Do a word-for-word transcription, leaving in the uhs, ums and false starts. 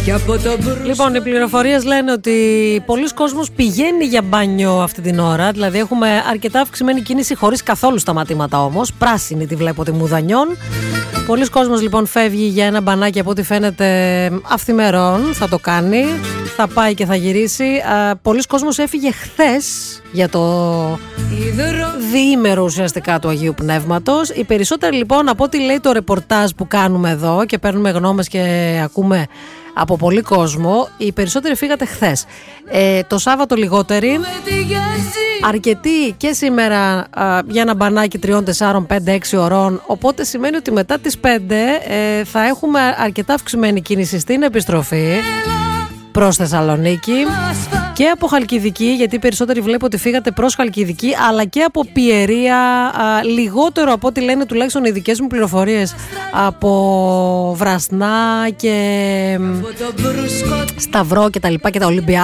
Λοιπόν, οι πληροφορίες λένε ότι πολλοί κόσμος πηγαίνει για μπάνιο αυτή την ώρα. Δηλαδή έχουμε αρκετά αυξημένη κίνηση χωρίς καθόλου σταματήματα όμως. Πράσινη τη βλέπω τη Μουδανιών. Πολλοί κόσμος λοιπόν φεύγει για ένα μπανάκι, από ό,τι φαίνεται αυθημερών θα το κάνει. Θα πάει και θα γυρίσει. Πολλοί κόσμος έφυγε χθες για το διήμερο ουσιαστικά του Αγίου Πνεύματος. Οι περισσότεροι λοιπόν, από ό,τι λέει το ρεπορτάζ που κάνουμε εδώ και παίρνουμε γνώμες και ακούμε από πολύ κόσμο, οι περισσότεροι φύγατε χθες. Ε, το Σάββατο λιγότεροι. Αρκετοί και σήμερα α, για ένα μπανάκι τριών, τεσσάρων, πέντε, έξι ωρών. Οπότε σημαίνει ότι μετά τις πέντε ε, θα έχουμε αρκετά αυξημένη κίνηση στην επιστροφή προς Θεσσαλονίκη και από Χαλκιδική, γιατί περισσότεροι βλέπω ότι φύγατε προς Χαλκιδική, αλλά και από Πιερία, α, λιγότερο από ό,τι λένε τουλάχιστον οι δικές μου πληροφορίες, από Βρασνά και Σταυρό και τα λοιπά και τα Ολυμπιά.